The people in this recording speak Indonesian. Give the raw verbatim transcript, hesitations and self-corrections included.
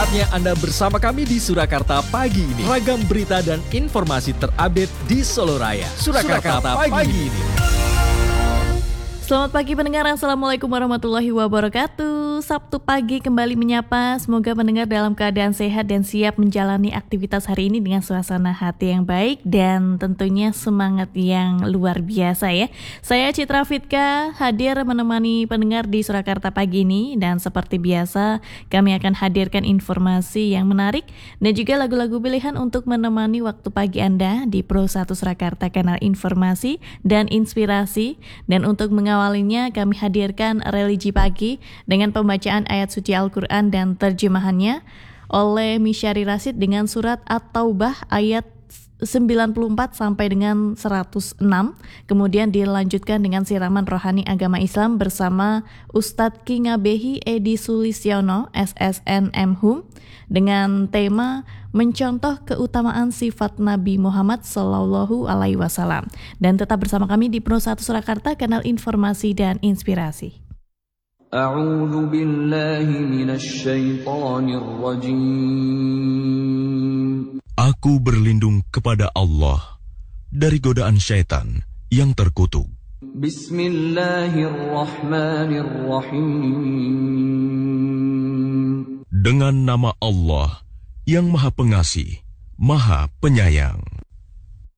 Saatnya Anda bersama kami di Surakarta pagi ini. Ragam berita dan informasi terupdate di Solo Raya. Surakarta, Surakarta pagi, pagi ini. Selamat pagi pendengar, Assalamualaikum warahmatullahi wabarakatuh. Sabtu pagi kembali menyapa, semoga pendengar dalam keadaan sehat dan siap menjalani aktivitas hari ini dengan suasana hati yang baik dan tentunya semangat yang luar biasa ya. Saya Citra Fitka hadir menemani pendengar di Surakarta pagi ini, dan seperti biasa kami akan hadirkan informasi yang menarik dan juga lagu-lagu pilihan untuk menemani waktu pagi Anda di Pro satu Surakarta, kanal informasi dan inspirasi. Dan untuk mengawal Awalnya kami hadirkan religi pagi dengan pembacaan ayat suci Al-Quran dan terjemahannya oleh Misyari Rasid dengan surat At-Taubah ayat sembilan puluh empat sampai dengan seratus enam. Kemudian dilanjutkan dengan siraman rohani agama Islam bersama Ustadz Ki Ngabehi Edi Sulistiono S S N M Hum dengan tema mencontoh keutamaan sifat Nabi Muhammad Sallallahu Alaihi Wasallam. Dan tetap bersama kami di Pro satu Surakarta, kanal informasi dan inspirasi. A'udzu billahi minasy syaithanir rajim. Aku berlindung kepada Allah dari godaan syaitan yang terkutuk. Bismillahirrahmanirrahim. Dengan nama Allah yang Maha Pengasih, Maha Penyayang.